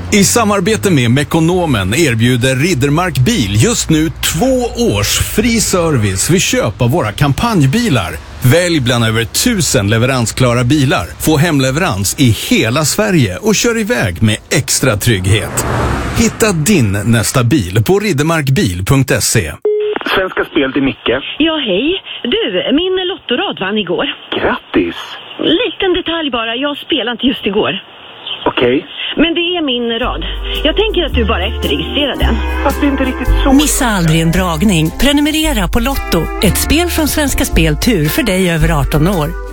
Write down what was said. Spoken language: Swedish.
I samarbete med Mekonomen erbjuder Riddermark Bil just nu 2 års fri service vid köp av våra kampanjbilar. Välj bland över 1000 leveransklara bilar. Få hemleverans i hela Sverige och kör iväg med extra trygghet. Hitta din nästa bil på riddermarkbil.se. Svenska Spel till Micke. Ja, hej. Du, min lottorad vann igår. Grattis! Liten detalj bara, jag spelade inte just igår. Okej. Men det är min rad. Jag tänker att du bara efterregistrerar den. Fast det är inte riktigt så. Missa aldrig en dragning. Prenumerera på Lotto. Ett spel från Svenska Spel Tur för dig över 18 år.